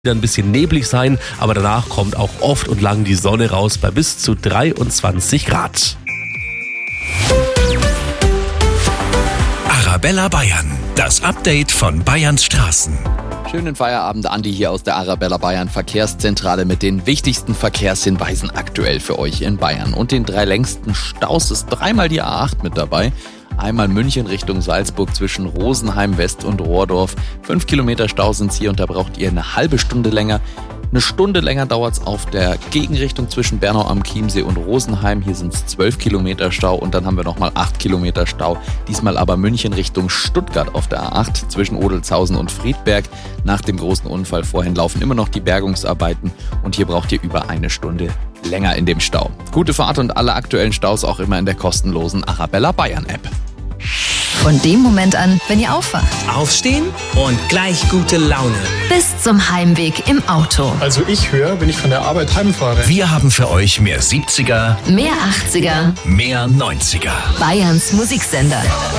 Ein bisschen neblig sein, aber danach kommt auch oft und lang die Sonne raus bei bis zu 23 Grad. Arabella Bayern, das Update von Bayerns Straßen. Schönen Feierabend, Andi hier aus der Arabella Bayern Verkehrszentrale mit den wichtigsten Verkehrshinweisen aktuell für euch in Bayern. Und den 3 längsten Staus ist dreimal die A8 mit dabei. Einmal München Richtung Salzburg zwischen Rosenheim West und Rohrdorf. 5 Kilometer Stau sind's hier und da braucht ihr eine halbe Stunde länger. Eine Stunde länger dauert's auf der Gegenrichtung zwischen Bernau am Chiemsee und Rosenheim. Hier sind's 12 Kilometer Stau und dann haben wir nochmal 8 Kilometer Stau. Diesmal aber München Richtung Stuttgart auf der A8 zwischen Odelzhausen und Friedberg. Nach dem großen Unfall vorhin laufen immer noch die Bergungsarbeiten und hier braucht ihr über eine Stunde länger in dem Stau. Gute Fahrt und alle aktuellen Staus auch immer in der kostenlosen Arabella Bayern App. Von dem Moment an, wenn ihr aufwacht. Aufstehen und gleich gute Laune. Bis zum Heimweg im Auto. Also ich höre, wenn ich von der Arbeit heimfahre. Wir haben für euch mehr 70er, Mehr 80er. mehr 90er. Bayerns Musiksender.